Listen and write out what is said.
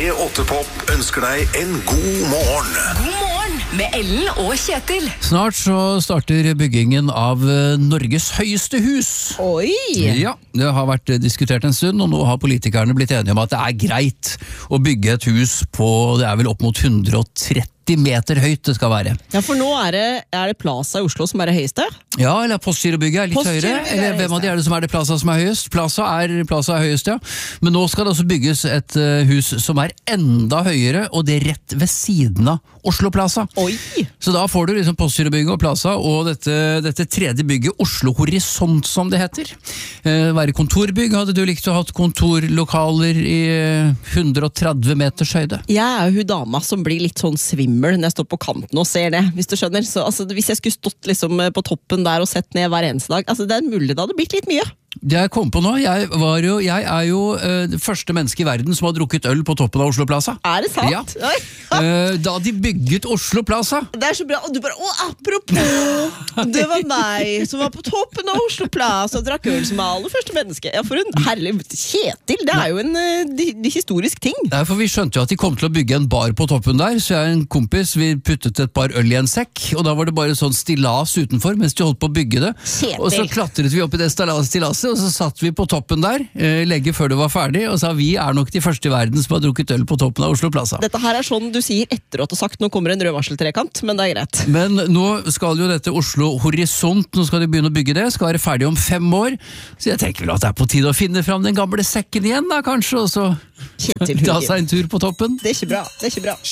P8 Pop ønsker deg en god morgen. God morgen med Ellen og Kjetil. Snart så starter byggingen av Norges høyeste hus. Oi! Ja, det har vært diskutert en stund, og nå har politikerne blitt enige om at det er greit å bygge et hus på, det er vel opp mot 130 meter høyt det skal være. Ja, for nå er det Plaza i Oslo som er det høyeste? Ja, eller Postgirobygget er litt høyere. Postgirobygget er Eller hvem av de er det som er det Plaza som er høyest? Plaza er høyest, ja. Men nå skal det også bygges et hus som er enda høyere, og det rett ved siden av Oslo Plaza. Oi! Så da får du liksom Postgirobygget og Plaza, og dette tredje bygget, Oslo Horisont som det heter. Være kontorbygg, hadde du likt å ha kontorlokaler i 130 meters høyde? Jeg er jo hun dama som blir litt sånn svimmel når jeg står på kanten og ser det, hvis du skjønner. Så altså, hvis jeg skulle stått liksom på toppen der og sett ned hver eneste dag, altså det er mulig det hadde blitt litt mye. Det jeg kom på nå, jeg er jo det første menneske i verden som har drukket øl på toppen av Oslo Plaza. Er det sant? Ja. Oi. Da de bygget Oslo Plaza. Det er så bra, og du bare, apropos, det var meg som var på toppen av Oslo Plaza og drakk øl som aller første menneske. Ja, for en herlig Kjetil, det er jo en historisk ting. Nei, for vi skjønte jo at de kom til å bygge en bar på toppen der, så jeg og en kompis, vi puttet et par øl i en sekk, og da var det bare sånn stillas utenfor mens de holdt på å bygge det. Kjetil. Og så klatret vi opp i det stillaset, og så satt vi på toppen der, lenge før det var ferdig, og sa vi er nok de første i verden som har drukket øl på toppen av Oslo Plaza. Dette her er sånn du sier etter at du har sagt nå kommer en rødvarseltrekant, men det er greit. Men nå skal jo dette Oslo Horisont, nå skal de begynne å bygge det, skal være ferdig om 5 år, så jeg tenker vel at det er på tide å finne fram den gamle sekken igjen da, kanskje, og så Kjetil ta Hugin. seg en tur på toppen. Det er ikke bra, det er ikke bra.